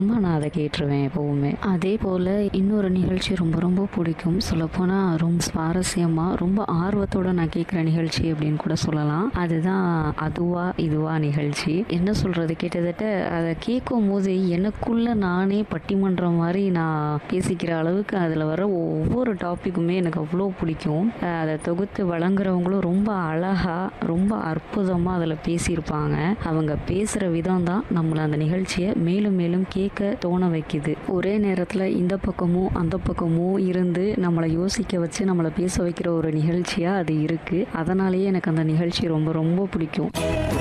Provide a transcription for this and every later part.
நான் அதை கேட்டுருவேன் எப்பவுமே. அதே போல் இன்னொரு நிகழ்ச்சி ரொம்ப ரொம்ப பிடிக்கும். சொல்லப்போனால் ரொம்ப சுவாரஸ்யமாக ரொம்ப ஆர்வத்தோடு நான் கேட்குற நிகழ்ச்சி அப்படின்னு கூட சொல்லலாம். அதுதான் அதுவா இதுவா நிகழ்ச்சி. என்ன சொல்கிறது, கிட்டத்தட்ட அதை கேட்கும் போது எனக்குள்ள நானே பட்டிமன்றம் மாதிரி நான் பேசிக்கிற அளவுக்கு அதில் வர ஒவ்வொரு டாப்பிக்குமே எனக்கு அவ்வளோ பிடிக்கும். அதை தொகுத்து வழங்குறவங்களும் ரொம்ப அழகாக ரொம்ப அற்புதமாக அதில் பேசியிருப்பாங்க. அவங்க பேசுகிற விதம் தான் நம்மளை அந்த நிகழ்ச்சியை மேலும் மேலும் கேட்க தோண வைக்குது. ஒரே நேரத்தில் இந்த பக்கமும் அந்த பக்கமும் இருந்து நம்மளை யோசிக்க வச்சு நம்மளை பேச வைக்கிற ஒரு நிகழ்ச்சியாக அது இருக்குது. அதனாலேயே எனக்கு அந்த நிகழ்ச்சி ரொம்ப ரொம்ப பிடிக்கும்.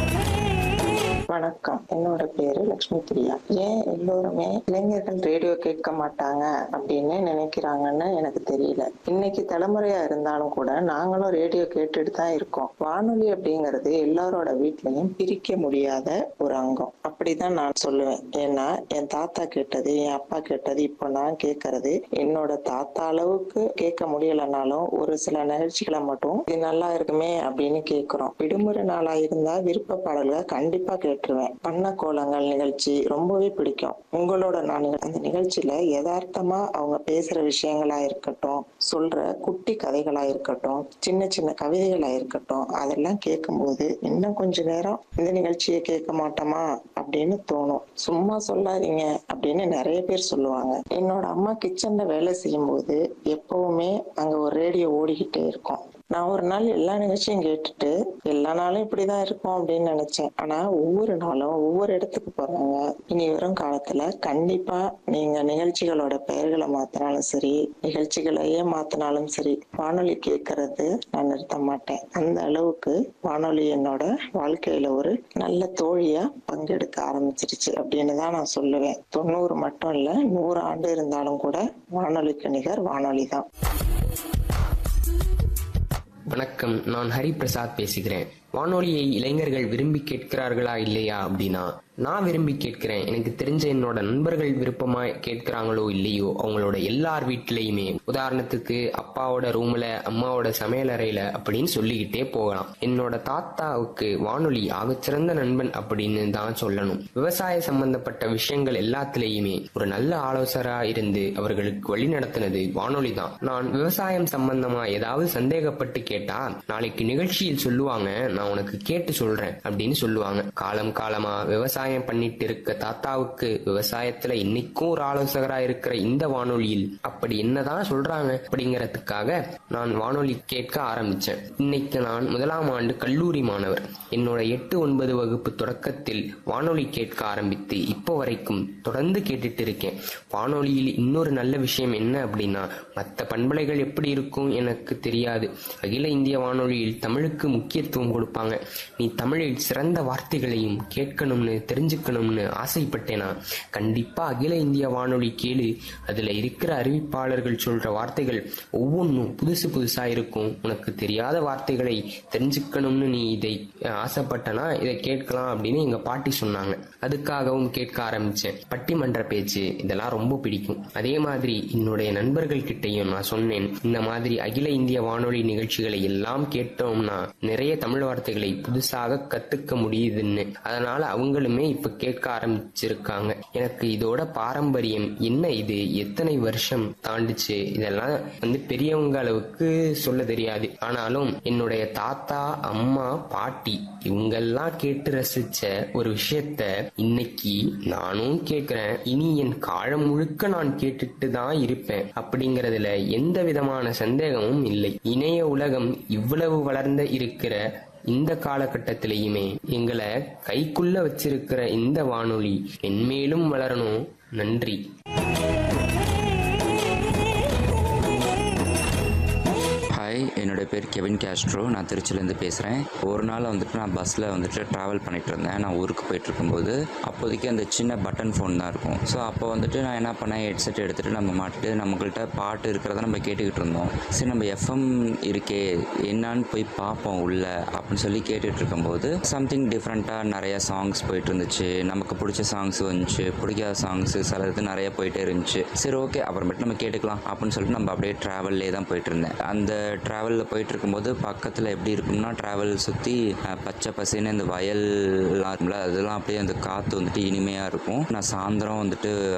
வணக்கம், என்னோட பேரு லட்சுமி பிரியா. ஏன் எல்லோருமே இளைஞர்கள் ரேடியோ கேட்க மாட்டாங்க அப்படின்னு நினைக்கிறாங்கன்னு எனக்கு தெரியல. இன்னைக்கு தலைமுறையா இருந்தாலும் கூட நாங்களும் ரேடியோ கேட்டுட்டு தான் இருக்கோம். வானொலி அப்படிங்கிறது எல்லாரோட வீட்லயும் பிரிக்க முடியாத ஒரு அங்கம் அப்படிதான் நான் சொல்லுவேன். ஏன்னா என் தாத்தா கேட்டது, என் அப்பா கேட்டது, இப்போ நான் கேட்கறது. என்னோட தாத்தா அளவுக்கு கேட்க முடியலனாலும் ஒரு சில நிகழ்ச்சிகளை மட்டும் இது நல்லா இருக்குமே அப்படின்னு கேட்கிறோம். விடுமுறை நாளா இருந்தா விருப்ப பாடல்கள் கண்டிப்பா கேட்டுருவேன். பண்ண கோலங்கள் நிகழ்ச்சி ரொம்பவே பிடிக்கும். உங்களோட நான் அந்த நிகழ்ச்சியில யதார்த்தமா அவங்க பேசுற விஷயங்களா இருக்கட்டும், சொல்ற குட்டி கதைகளா இருக்கட்டும், சின்ன சின்ன கவிதைகளா இருக்கட்டும், அதெல்லாம் கேட்கும்போது இன்னும் கொஞ்ச நேரம் இந்த நிகழ்ச்சியை கேட்க மாட்டோமா அப்படின்னு தோணும். சும்மா சொல்லாதீங்க அப்படின்னு நிறைய பேர் சொல்லுவாங்க. என்னோட அம்மா கிச்சன்ல வேலை செய்யும் போது எப்பவுமே அங்க ஒரு ரேடியோ ஓடிக்கிட்டே இருக்கும். நான் ஒரு நாள் எல்லா நிகழ்ச்சியும் கேட்டுட்டு எல்லா நாளும் இப்படிதான் இருக்கும் அப்படின்னு நினைச்சேன். ஆனா ஒவ்வொரு நாளும் ஒவ்வொரு இடத்துக்கு போறாங்க. இனி வரும் காலத்துல கண்டிப்பா நீங்க நிகழ்ச்சிகளோட பெயர்களை மாத்தினாலும் சரி, நிகழ்ச்சிகளையே மாத்தினாலும் சரி, வானொலி கேட்கறது நான் நிறுத்த மாட்டேன். அந்த அளவுக்கு வானொலி என்னோட வாழ்க்கையில ஒரு நல்ல தோழியா பங்கெடுக்க ஆரம்பிச்சிருச்சு அப்படின்னு தான் நான் சொல்லுவேன். 90 மட்டும் இல்ல, 100 ஆண்டு இருந்தாலும் கூட வானொலிக்கு நிகர் வானொலி தான். வணக்கம், நான் ஹரிபிரசாத் பேசுகிறேன். வானொலியை இளைஞர்கள் விரும்பி கேட்கிறார்களா இல்லையா அப்படின்னா, நான் விரும்பி கேட்கிறேன். எனக்கு தெரிஞ்ச என்னோட நண்பர்கள் விருப்பமா கேட்கிறாங்களோ இல்லையோ, அவங்களோட எல்லார் வீட்டிலையுமே, உதாரணத்துக்கு அப்பாவோட ரூம்ல, அம்மாவோட சமையல் அறையில அப்படின்னு சொல்லிக்கிட்டே போகலாம். என்னோட தாத்தாவுக்கு வானொலி ஆகச்சிறந்த நண்பன் அப்படின்னு தான் சொல்லணும். விவசாய சம்பந்தப்பட்ட விஷயங்கள் எல்லாத்திலையுமே ஒரு நல்ல ஆலோசகரா இருந்து அவர்களுக்கு வழி நடத்தினது வானொலி தான். நான் விவசாயம் சம்பந்தமா ஏதாவது சந்தேகப்பட்டு கேட்டா, நாளைக்கு நிகழ்ச்சியில் சொல்லுவாங்க, நான் உனக்கு கேட்டு சொல்றேன் அப்படின்னு சொல்லுவாங்க. காலம் காலமா விவசாயம் பண்ணிட்டு இருக்க தாத்தாவுக்கு விவசாயத்துல இன்னைக்கும் ஒரு ஆலோசகரா இருக்கிற இந்த வானொலியில் அப்படி என்னதான் சொல்றாங்க அப்படிங்கறதுக்காக நான் வானொலி கேட்க ஆரம்பிச்சேன். இன்னைக்கு நான் 1ஆம் ஆண்டு கல்லூரி மாணவர். என்னோட 8-9 வகுப்பு தொடக்கத்தில் வானொலி கேட்க ஆரம்பித்து இப்போ வரைக்கும் தொடர்ந்து கேட்டுட்டு இருக்கேன். வானொலியில் இன்னொரு நல்ல விஷயம் என்ன அப்படின்னா, மற்ற பண்பலைகள் எப்படி இருக்கும் எனக்கு தெரியாது. அகில இந்திய வானொலியில் தமிழுக்கு முக்கியத்துவம் கொடுப்பாங்க. நீ தமிழில் சிறந்த வார்த்தைகளையும் கேட்கணும்னு தெரிஞ்சுக்கணும்னு ஆசைப்பட்டேனா, கண்டிப்பா அகில இந்திய வானொலி கேளு. அதுல இருக்கிற அறிவிப்பாளர்கள் சொல்ற வார்த்தைகள் ஒவ்வொன்றும் புதுசு புதுசா இருக்கும். உனக்கு தெரியாத வார்த்தைகளை தெரிஞ்சுக்கணும்னு நீ இதை ஆசைப்பட்டனா இதை கேட்கலாம் அப்படின்னு எங்க பாட்டி சொன்னாங்க. அதுக்காகவும் கேட்க ஆரம்பிச்சேன். பட்டிமன்ற பேச்சு இதெல்லாம் ரொம்ப பிடிக்கும். அதே மாதிரி என்னுடைய நண்பர்கள் கிட்டையும் நான் சொன்னேன், இந்த மாதிரி அகில இந்திய வானொலி நிகழ்ச்சிகளை எல்லாம் கேட்டோம்னா நிறைய தமிழ் வார்த்தைகளை புதுசாக கத்துக்க முடியுதுன்னு. அதனால அவங்களுமே இப்ப கேட்க ஆரம்பிச்சிருக்காங்க. எனக்கு இதோட பாரம்பரியம் என்ன, இது எத்தனை வருஷம் தாண்டிச்சு, இதெல்லாம் பெரியவங்க அளவுக்கு சொல்ல தெரியாது. ஆனாலும் என்னுடைய தாத்தா, அம்மா, பாட்டி இவங்கெல்லாம் கேட்டு ரசிச்ச ஒரு விஷயத்த இன்னைக்கு நானும் கேட்கிறேன். இனி என் காலம் முழுக்க நான் கேட்டுட்டு தான் இருப்பேன் அப்படிங்கறதுல எந்த விதமான சந்தேகமும் இல்லை. இணைய உலகம் இவ்வளவு வளர்ந்த இருக்கிற இந்த காலகட்டத்திலையுமே எங்களை கைக்குள்ள வச்சிருக்கிற இந்த வானொலி மென்மேலும் வளரணும். நன்றி. என்னோட பேர் கெவின் கேஸ்ட்ரோ. நான் திருச்சியிலேருந்து பேசுகிறேன். ஒரு நாள் நான் பஸ்ஸில் ட்ராவல் பண்ணிட்டு இருந்தேன். நான் ஊருக்கு போயிட்டு இருக்கும்போது அப்போதைக்கு அந்த சின்ன பட்டன் ஃபோன் தான் இருக்கும். ஸோ அப்போ நான் என்ன பண்ணேன், ஹெட்செட் எடுத்துகிட்டு நம்ம மாட்டிட்டு நம்மகிட்ட பாட்டு இருக்கிறத நம்ம கேட்டுக்கிட்டு இருந்தோம். சரி, நம்ம எஃப்எம் இருக்கே என்னான்னு போய் பார்ப்போம் உள்ள அப்படின்னு சொல்லி கேட்டுட்டு இருக்கும்போது சம்திங் டிஃப்ரெண்ட்டாக நிறைய சாங்ஸ் போயிட்டு இருந்துச்சு. நமக்கு பிடிச்ச சாங்ஸ் வந்துச்சு, பிடிக்காத சாங்ஸ் சிலது நிறைய போயிட்டே இருந்துச்சு. சரி, ஓகே, அப்புறமேட்டு நம்ம கேட்டுக்கலாம் அப்படின்னு சொல்லிட்டு நம்ம அப்படியே ட்ராவல்லே தான் போயிட்டு இருந்தேன். அந்த ட்ராவல் ட்ராவலில் போயிட்டு இருக்கும்போது பக்கத்தில் எப்படி இருக்கும்னா ட்ராவல் சுற்றி பச்சை பசேன்னு இந்த வயல்லாம் இருக்கும்ல, அதெல்லாம் அப்படியே அந்த காற்று வந்துட்டு இனிமையாக இருக்கும். நான் சாயந்தரம் வந்துட்டு